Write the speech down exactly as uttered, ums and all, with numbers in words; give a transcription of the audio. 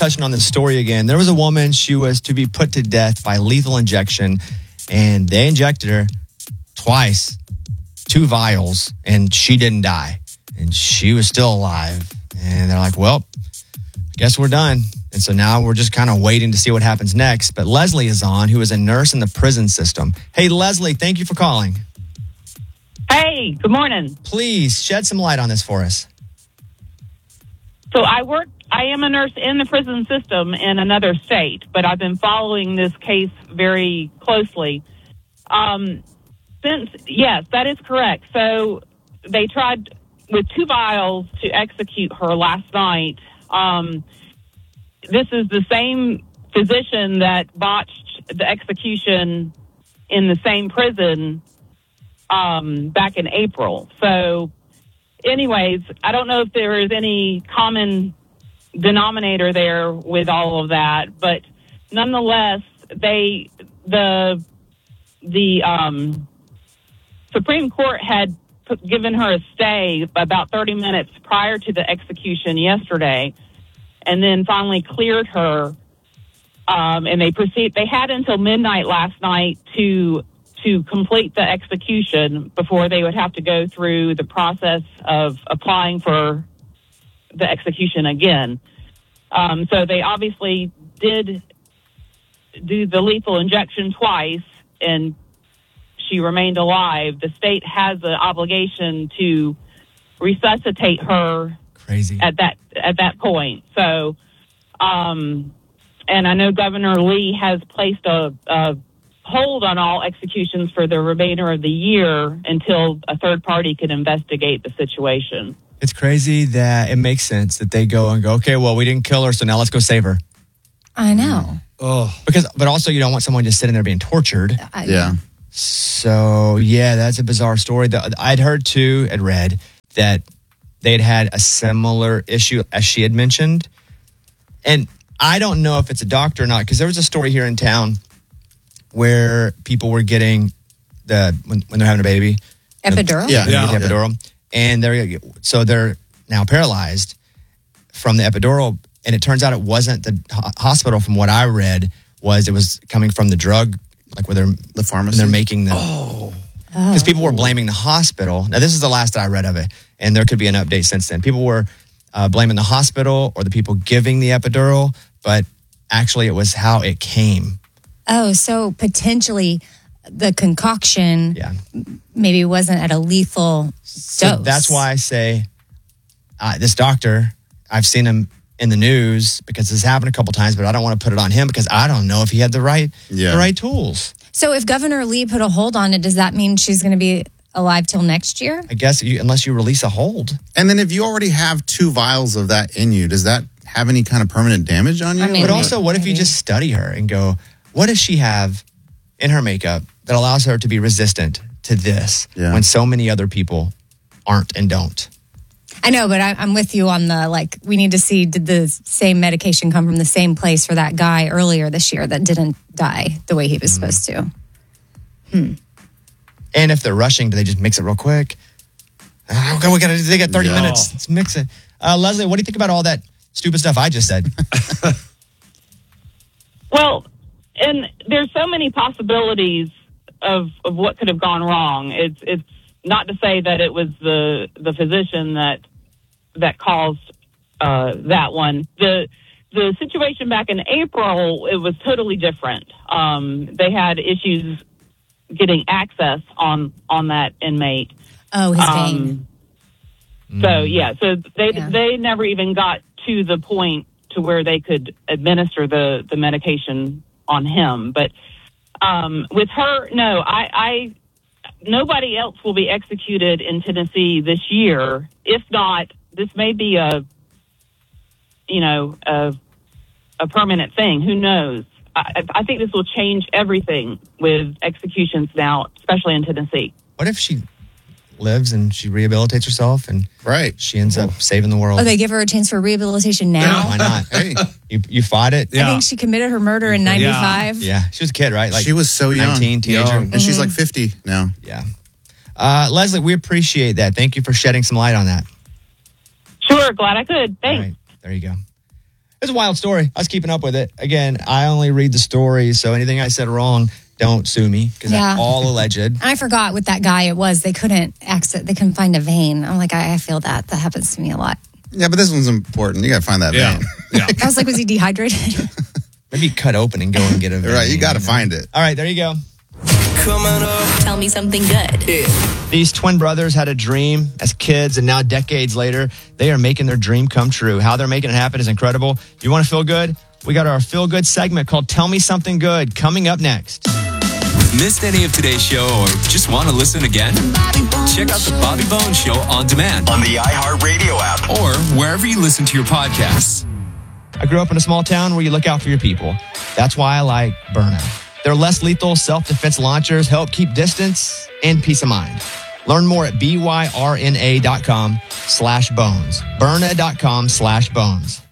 touching on this story again. There was a woman, she was to be put to death by lethal injection, and they injected her twice, two vials, and she didn't die. And she was still alive. And they're like, well, I guess we're done. And so now we're just kind of waiting to see what happens next. But Leslie is on, who is a nurse in the prison system. Hey, Leslie, thank you for calling. Hey, good morning. Please shed some light on this for us. So I work, I am a nurse in the prison system in another state, but I've been following this case very closely. Um, since, yes, that is correct. So they tried with two vials to execute her last night. Um, this is the same physician that botched the execution in the same prison um, back in April. So anyways, I don't know if there is any common denominator there with all of that, but nonetheless, they the the um, Supreme Court had put, given her a stay about thirty minutes prior to the execution yesterday, and then finally cleared her. Um, and they proceed. They had until midnight last night to. to complete the execution before they would have to go through the process of applying for the execution again. Um, so they obviously did do the lethal injection twice, and she remained alive. The state has an obligation to resuscitate her Crazy. at that at that point. So, um, and I know Governor Lee has placed a, a hold on all executions for the remainder of the year until a third party can investigate the situation. It's crazy that it makes sense that they go and go, okay, well, we didn't kill her, so now let's go save her. I know. Oh, because, but also you don't want someone just sitting there being tortured. I, Yeah. So yeah, that's a bizarre story. The, I'd heard too, I'd read that they'd had a similar issue as she had mentioned. And I don't know if it's a doctor or not, because there was a story here in town where people were getting the when, when they're having a baby Epidural? Yeah. the, Yeah. the epidural, and they're so they're now paralyzed from the epidural. And it turns out it wasn't the ho- hospital. From what I read, was it was coming from the drug, like where they're The pharmacy. when they're making the oh because people were blaming the hospital. Now this is the last I read of it, and there could be an update since then. People were uh, blaming the hospital or the people giving the epidural, but actually it was how it came. Oh, so potentially the concoction Yeah. maybe wasn't at a lethal So dose. that's why I say uh, this doctor, I've seen him in the news because this happened a couple times, but I don't want to put it on him because I don't know if he had the right Yeah. the right tools. So if Governor Lee put a hold on it, does that mean she's going to be alive till next year? I guess you, unless you release a hold. And then if you already have two vials of that in you, does that have any kind of permanent damage on you? I mean, But also, what if you maybe. just study her and go, what does she have in her makeup that allows her to be resistant to this Yeah. when so many other people aren't and don't? I know, but I, I'm with you on the, like, we need to see, did the same medication come from the same place for that guy earlier this year that didn't die the way he was supposed to? Hmm. And if they're rushing, do they just mix it real quick? Oh, okay, we got they got thirty Yeah. minutes. Let's mix it. Uh, Leslie, what do you think about all that stupid stuff I just said? Well, and there's so many possibilities of, of what could have gone wrong. It's it's not to say that it was the the physician that that caused uh, that one. The the situation back in April, it was totally different. Um, they had issues getting access on on that inmate. Oh, his Um, vein. So yeah, so they Yeah. they never even got to the point to where they could administer the, the medication on him. But um, with her, no, I, I nobody else will be executed in Tennessee this year. If not, this may be a you know a a permanent thing. Who knows? I, I think this will change everything with executions now, especially in Tennessee. What if she lives and she rehabilitates herself and Right. she ends up saving the world? Oh, they give her a chance for rehabilitation now? Why not? Hey, You you fought it? I think she committed her murder in ninety-five. Yeah, she was a kid, right? Like she was so young. nineteen, teenager. Young. And she's like fifty now. Yeah. Uh, Leslie, we appreciate that. Thank you for shedding some light on that. Sure, glad I could. All Thanks. right, there you go. It's a wild story. I was keeping up with it. Again, I only read the stories, so anything I said wrong, don't sue me because Yeah. that's all alleged. And I forgot with that guy it was. They couldn't exit. They couldn't find a vein. I'm like, I, I feel that. That happens to me a lot. Yeah, but this one's important. You got to find that Yeah. vein. Yeah. I was like, was he dehydrated? Maybe cut open and go and get a vein. Right, you got to find it. All right, there you go. Tell me something good. These twin brothers had a dream as kids, and now decades later, they are making their dream come true. How they're making it happen is incredible. You want to feel good? We got our feel good segment called Tell Me Something Good coming up next. Missed any of today's show or just want to listen again? Check out the Bobby Bones Show on demand On the iHeartRadio app. or wherever you listen to your podcasts. I grew up in a small town where you look out for your people. That's why I like Byrna. Their less lethal self-defense launchers help keep distance and peace of mind. Learn more at byrna.com slash bones. Byrna.com slash bones.